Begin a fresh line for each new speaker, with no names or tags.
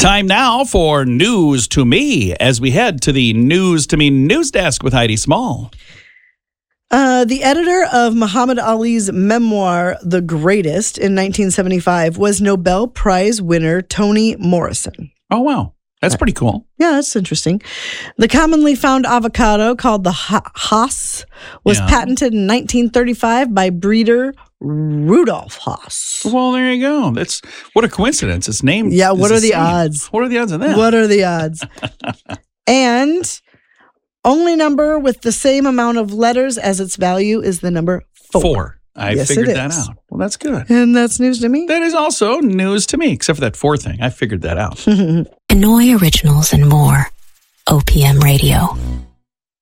Time now for News to Me as we head to the News to Me news desk with Heidi Small.
The editor of Muhammad Ali's memoir, The Greatest, in 1975 was Nobel Prize winner Toni Morrison.
Oh, wow. That's pretty cool.
Yeah, that's interesting. The commonly found avocado called the Hass was patented in 1935 by breeder Rudolf Hass.
Well, there you go. That's what a coincidence. It's named.
Yeah, what are the odds?
What are the odds of that?
What are the odds? And only number with the same amount of letters as its value is the number 4.
I figured that out. Well, that's good.
And that's news to me.
That is also news to me, except for that 4 thing. I figured that out.
Hanoi Originals and more. OPM Radio.